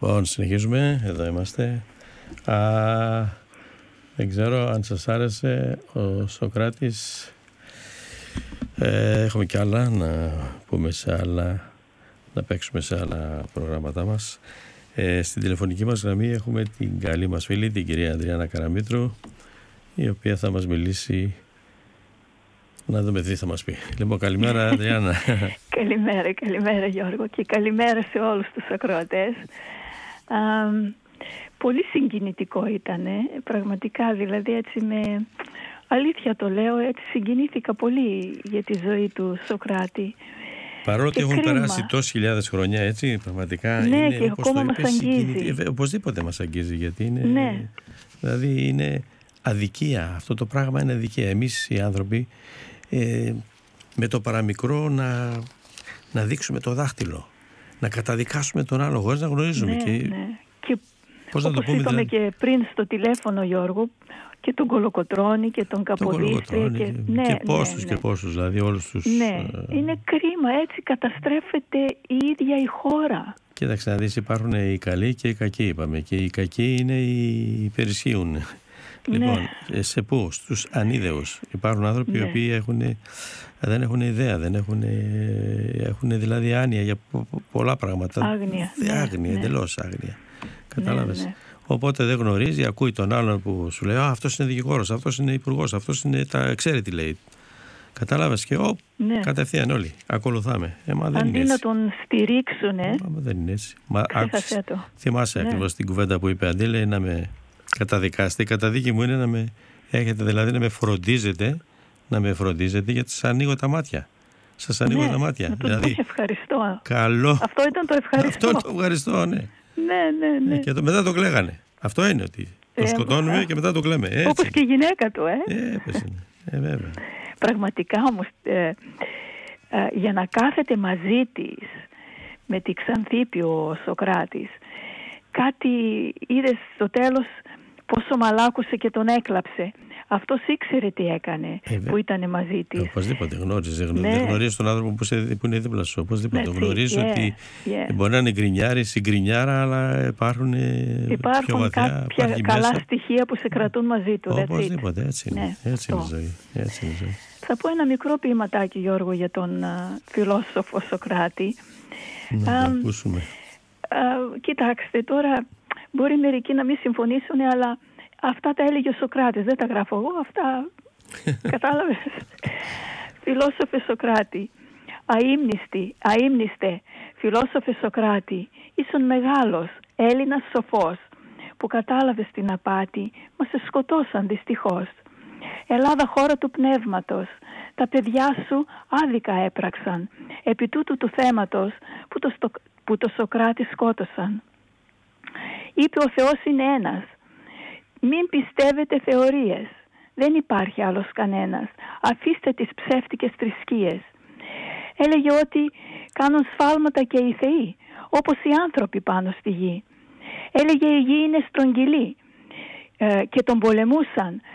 Λοιπόν, συνεχίζουμε. Εδώ είμαστε. Δεν ξέρω αν σας άρεσε ο Σωκράτης. Έχουμε κι άλλα να πούμε να παίξουμε σε άλλα προγράμματά μας. Στην τηλεφωνική μας γραμμή έχουμε την καλή μας φίλη, την κυρία Αντριάννα Καραμήτρου, η οποία θα μας μιλήσει. Να δούμε τι θα μας πει. Λοιπόν, καλημέρα Αντριάννα. Καλημέρα Γιώργο, και καλημέρα σε όλους τους ακροατές. Πολύ συγκινητικό ήτανε, πραγματικά, δηλαδή έτσι αλήθεια το λέω, έτσι συγκινήθηκα πολύ για τη ζωή του Σωκράτη. Παρόλο ότι έχουν περάσει τόσες χιλιάδες χρόνια, έτσι, πραγματικά ναι, είναι, και ακόμα μας αγγίζει. Οπωσδήποτε μας αγγίζει, γιατί είναι, δηλαδή είναι αδικία. Αυτό το πράγμα είναι αδικία. Εμείς οι άνθρωποι με το παραμικρό να δείξουμε το δάχτυλο, να καταδικάσουμε τον άλλο χωρίς να γνωρίζουμε. Και πώς να το πούμε, είπαμε και πριν στο τηλέφωνο, Γιώργο, και τον Κολοκοτρώνη και τον Καποδίστρια και πόσους, δηλαδή όλους τους. Ναι, είναι κρίμα, έτσι καταστρέφεται η ίδια η χώρα. Κοίταξε να δεις, υπάρχουν οι καλοί και οι κακοί, είπαμε, και οι κακοί είναι οι υπερισχύουν. Λοιπόν, σε πού? Στους ανίδεους. Υπάρχουν άνθρωποι οι οποίοι δεν έχουν ιδέα, έχουν δηλαδή άνοια για πολλά πράγματα. Άγνοια, εντελώς άγνοια. Κατάλαβες. Ναι. Οπότε δεν γνωρίζει, ακούει τον άλλον που σου λέει αυτός είναι δικηγόρος, αυτός είναι υπουργός, αυτός ξέρει τι λέει. Κατάλαβες, και κατευθείαν όλοι ακολουθάμε. Αντί να τον στηρίξουνε. Δεν είναι έτσι. Θυμάσαι ακριβώς την κουβέντα που είπε, αντί λέει να με καταδικάσετε, η καταδίκη μου είναι να με έχετε, δηλαδή να με φροντίζετε, γιατί σας ανοίγω τα μάτια. Σας ανοίγω τα μάτια. Να τον πει ευχαριστώ. Καλό. Αυτό ήταν το ευχαριστώ. Αυτό το ευχαριστώ, ναι. Ναι. Και μετά το κλαίγανε. Αυτό είναι, ότι το σκοτώνουμε και μετά το κλαίμε. Έτσι. Όπως και η γυναίκα του, βέβαια. Πραγματικά όμως, για να κάθεται μαζί της με τη Ξανθίπη ο Σωκράτης, κάτι είδε στο τέλος πόσο μαλάκουσε και τον έκλαψε. Αυτός ήξερε τι έκανε που ήταν μαζί της. Οπωσδήποτε γνώριζε. Δεν γνωρίζει τον άνθρωπο που είναι δίπλα σου. Οπωσδήποτε γνωρίζει ότι μπορεί να είναι γκρινιάρης ή γκρινιάρα, αλλά υπάρχουν πιο βαθιά, κάποια καλά στοιχεία που σε κρατούν μαζί του. Οπωσδήποτε, έτσι είναι. Έτσι είναι η ζωή. Θα πω ένα μικρό ποιηματάκι, Γιώργο, για τον φιλόσοφο Σωκράτη. Να το ακούσουμε. Κοιτάξτε, τώρα μπορεί μερικοί να μην συμφωνήσουν, αλλά αυτά τα έλεγε ο Σωκράτης, δεν τα γράφω εγώ, αυτά κατάλαβες. Φιλόσοφε Σωκράτη, αείμνηστε, φιλόσοφε Σωκράτη, ήσουν μεγάλος Έλληνας σοφός, που κατάλαβες την απάτη, μα σε σκοτώσαν δυστυχώς. Ελλάδα χώρα του πνεύματος, τα παιδιά σου άδικα έπραξαν, επί τούτου του θέματος που το Σωκράτη σκότωσαν. Είπε ο Θεός είναι ένας. Μην πιστεύετε θεωρίες. Δεν υπάρχει άλλος κανένας. Αφήστε τις ψεύτικες θρησκείες. Έλεγε ότι κάνουν σφάλματα και οι θεοί, όπως οι άνθρωποι πάνω στη γη. Έλεγε η γη είναι στρογγυλή και τον πολεμούσαν